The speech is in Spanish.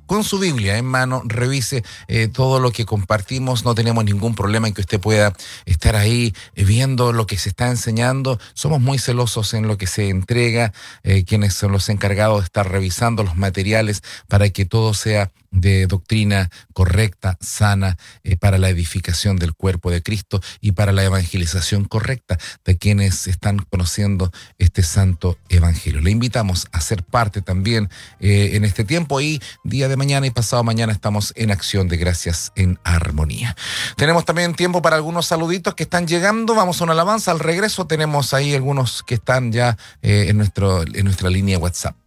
con su Biblia en mano, revise todo lo que compartimos. No tenemos ningún problema en que usted pueda estar ahí viendo lo que se está enseñando. Somos muy celosos en lo que se entrega, quienes son los encargados de estar revisando los materiales para que todo sea de doctrina correcta, sana, para la edificación del cuerpo de Cristo y para la evangelización correcta de quienes están conociendo este santo evangelio. Le invitamos a ser parte también en este tiempo, y día de mañana y pasado mañana estamos en Acción de Gracias en Armonía. Tenemos también tiempo para algunos saluditos que están llegando. Vamos a una alabanza. Al regreso tenemos ahí algunos que están ya en nuestra línea WhatsApp.